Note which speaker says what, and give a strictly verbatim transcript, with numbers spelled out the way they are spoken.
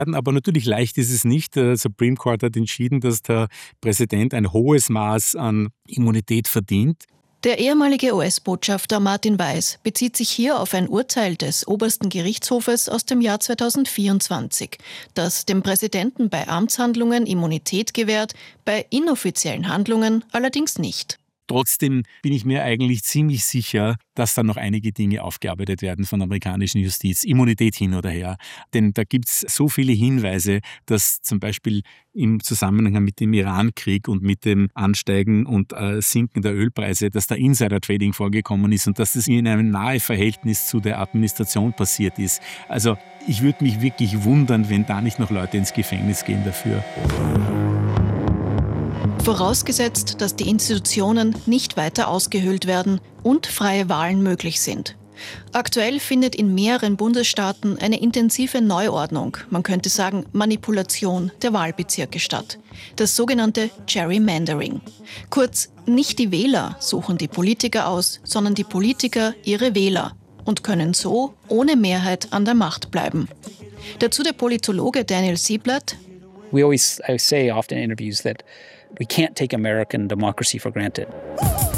Speaker 1: Aber natürlich leicht ist es nicht. Der Supreme Court hat entschieden, dass der Präsident ein hohes Maß an Immunität verdient.
Speaker 2: Der ehemalige U S-Botschafter Martin Weiss bezieht sich hier auf ein Urteil des obersten Gerichtshofes aus dem Jahr zweitausendvierundzwanzig, das dem Präsidenten bei Amtshandlungen Immunität gewährt, bei inoffiziellen Handlungen allerdings nicht.
Speaker 1: Trotzdem bin ich mir eigentlich ziemlich sicher, dass da noch einige Dinge aufgearbeitet werden von der amerikanischen Justiz. Immunität hin oder her. Denn da gibt es so viele Hinweise, dass zum Beispiel im Zusammenhang mit dem Iran-Krieg und mit dem Ansteigen und äh, Sinken der Ölpreise, dass da Insider-Trading vorgekommen ist und dass das in einem nahen Verhältnis zu der Administration passiert ist. Also ich würde mich wirklich wundern, wenn da nicht noch Leute ins Gefängnis gehen dafür.
Speaker 2: Vorausgesetzt, dass die Institutionen nicht weiter ausgehöhlt werden und freie Wahlen möglich sind. Aktuell findet in mehreren Bundesstaaten eine intensive Neuordnung, man könnte sagen Manipulation der Wahlbezirke statt. Das sogenannte Gerrymandering. Kurz, nicht die Wähler suchen die Politiker aus, sondern die Politiker ihre Wähler und können so ohne Mehrheit an der Macht bleiben. Dazu der Politologe Daniel Sieblatt.
Speaker 3: We always I say often in interviews that we can't take American democracy for granted.